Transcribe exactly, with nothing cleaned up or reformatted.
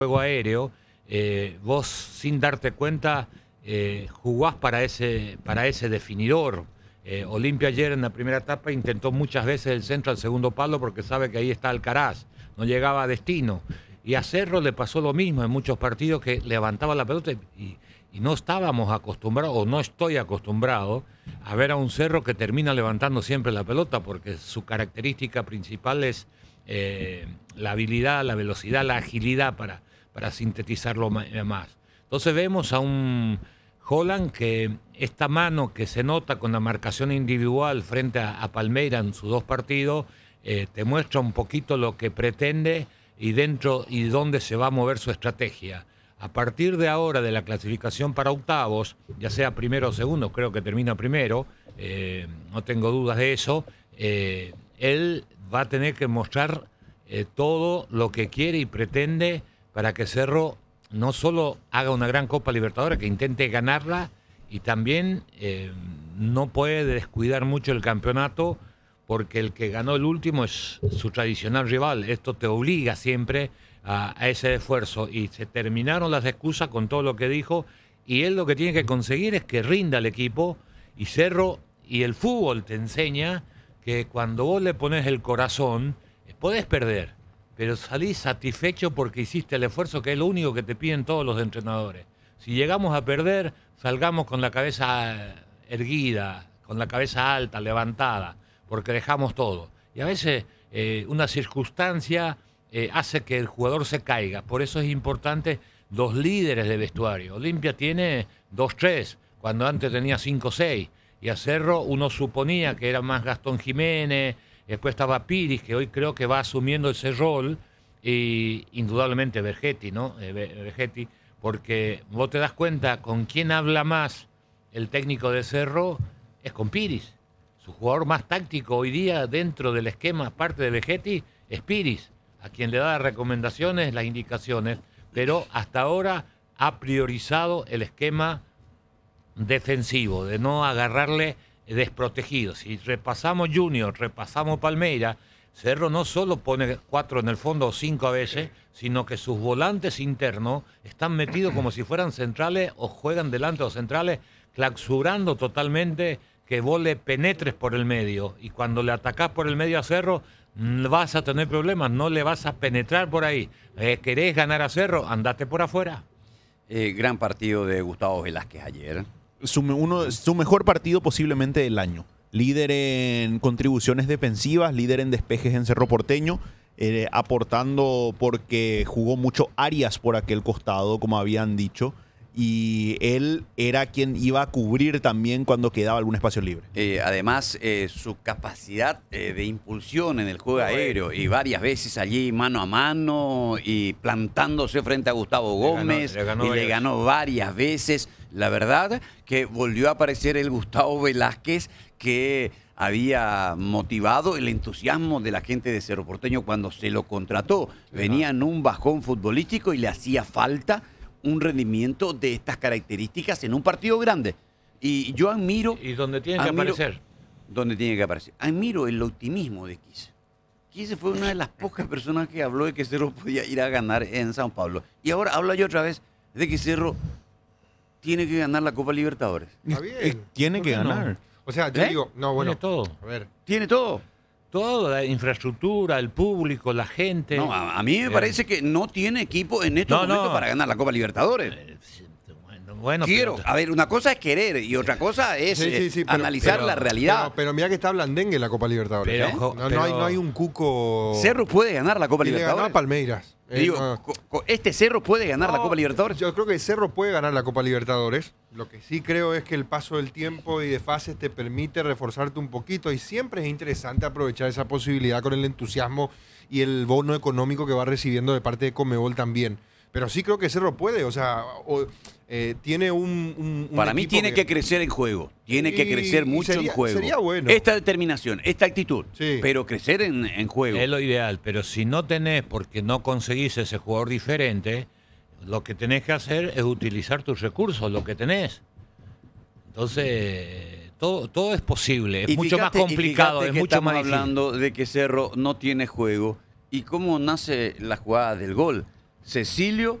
juego aéreo, eh, vos sin darte cuenta eh, jugás para ese, para ese definidor. Eh, Olimpia ayer en la primera etapa intentó muchas veces el centro al segundo palo porque sabe que ahí está Alcaraz, no llegaba a destino. Y a Cerro le pasó lo mismo en muchos partidos, que levantaba la pelota y, y no estábamos acostumbrados, o no estoy acostumbrado, a ver a un Cerro que termina levantando siempre la pelota, porque su característica principal es eh, la habilidad, la velocidad, la agilidad para, para sintetizarlo más. Entonces vemos a un Holland que esta mano que se nota con la marcación individual frente a, a Palmeira en sus dos partidos, eh, te muestra un poquito lo que pretende y dentro y dónde se va a mover su estrategia. A partir de ahora de la clasificación para octavos, ya sea primero o segundo, creo que termina primero, eh, no tengo dudas de eso, eh, él va a tener que mostrar eh, todo lo que quiere y pretende para que Cerro no solo haga una gran Copa Libertadores, que intente ganarla, y también eh, no puede descuidar mucho el campeonato, porque el que ganó el último es su tradicional rival. Esto te obliga siempre a, a ese esfuerzo, y se terminaron las excusas con todo lo que dijo, y él lo que tiene que conseguir es que rinda el equipo, y Cerro y el fútbol te enseña que cuando vos le pones el corazón, podés perder, pero salís satisfecho porque hiciste el esfuerzo, que es lo único que te piden todos los entrenadores. Si llegamos a perder, salgamos con la cabeza erguida, con la cabeza alta, levantada, porque dejamos todo. Y a veces eh, una circunstancia eh, hace que el jugador se caiga. Por eso es importante los líderes de vestuario. Olimpia tiene dos, tres, cuando antes tenía cinco, seis. Y a Cerro uno suponía que era más Gastón Jiménez, después estaba Piris, que hoy creo que va asumiendo ese rol, y indudablemente Bergetti, ¿no? Eh, Bergetti, porque vos te das cuenta con quién habla más el técnico de Cerro, es con Piris. Su jugador más táctico hoy día dentro del esquema, aparte de Bergetti, es Piris, a quien le da las recomendaciones, las indicaciones, pero hasta ahora ha priorizado el esquema defensivo, de no agarrarle desprotegido. Si repasamos Junior, repasamos Palmeira, Cerro no solo pone cuatro en el fondo o cinco a veces, sino que sus volantes internos están metidos como si fueran centrales o juegan delante de los centrales, clausurando totalmente que vos le penetres por el medio, y cuando le atacás por el medio a Cerro vas a tener problemas, no le vas a penetrar por ahí. Eh, ¿Querés ganar a Cerro? Andate por afuera. Eh, gran partido de Gustavo Velázquez ayer. Su, uno, su mejor partido posiblemente del año. Líder en contribuciones defensivas, líder en despejes en Cerro Porteño, eh, aportando porque jugó mucho Arias por aquel costado, como habían dicho, y él era quien iba a cubrir también cuando quedaba algún espacio libre. Eh, además, eh, su capacidad eh, de impulsión en el juego aéreo, y varias veces allí mano a mano y plantándose frente a Gustavo Gómez, le ganó, le ganó y varias. le ganó varias veces. La verdad que volvió a aparecer el Gustavo Velázquez que había motivado el entusiasmo de la gente de Cerro Porteño cuando se lo contrató. Venía en un bajón futbolístico y le hacía falta un rendimiento de estas características en un partido grande. Y yo admiro... Y donde tiene que admiro, aparecer. Donde tiene que aparecer. Admiro el optimismo de Quise. Quise fue una de las pocas personas que habló de que Cerro podía ir a ganar en San Pablo. Y ahora habla yo otra vez de que Cerro tiene que ganar la Copa Libertadores. Está bien. Tiene que ¿Por qué no? ganar. O sea, yo ¿Eh? digo, no, bueno. Tiene todo. A ver. Tiene todo. Todo, la infraestructura, el público, la gente. No, a, a mí me Eh, parece que no tiene equipo en estos No, momentos no. para ganar la Copa Libertadores. Eh, sí, Bueno, bueno, Quiero. pero- A ver, una cosa es querer y otra cosa es Sí, sí, eh, sí, pero- analizar pero- la realidad. Pero, pero mira que está blandengue en la Copa Libertadores. Pero, ¿eh? jo- no, no pero- hay, no hay un cuco. Cerro puede ganar la Copa Y le ganó Libertadores. a Palmeiras. Eh, Digo, no. co- co- este Cerro puede ganar la No, Copa Libertadores. Yo creo que Cerro puede ganar la Copa Libertadores. Lo que sí creo es que el paso del tiempo y de fases te permite reforzarte un poquito, y siempre es interesante aprovechar esa posibilidad con el entusiasmo y el bono económico que va recibiendo de parte de Conmebol también. Pero sí creo que Cerro puede, o sea, o, eh, tiene un, un- un Para mí equipo tiene que... crecer en juego. Tiene que Y- crecer y mucho sería- en juego. sería bueno. Esta determinación, esta actitud. Sí. Pero crecer en, en juego. Es lo ideal, pero si no tenés, porque no conseguís ese jugador diferente, lo que tenés que hacer es utilizar tus recursos, lo que tenés. Entonces, todo, todo es posible, es Y mucho fíjate- más complicado, y fíjate es que mucho estamos más difícil. hablando de que Cerro no tiene juego y cómo nace la jugada del gol. Cecilio